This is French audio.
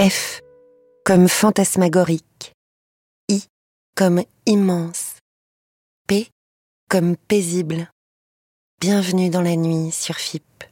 F comme fantasmagorique, I comme immense, P comme paisible. Bienvenue dans la nuit sur FIP.